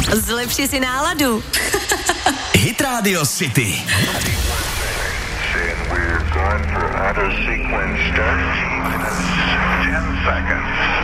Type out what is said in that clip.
Zlepši si náladu. Hit Radio City. We're going for auto sequence start. 10 seconds.